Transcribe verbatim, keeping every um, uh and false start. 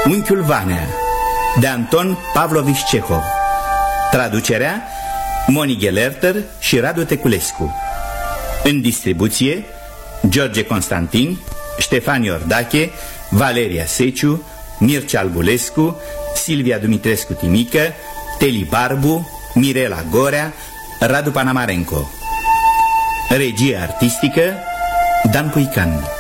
Unchiul Vanea, de Anton Pavlovici Cehov. Traducerea Moni Ghelerter și Radu Teculescu. În distribuție George Constantin, Ștefan Iordache, Valeria Seciu, Mircea Albulescu, Silvia Dumitrescu Timică, Teli Barbu, Mirela Gorea, Radu Panamarenco. Regie artistică Dan Cuican.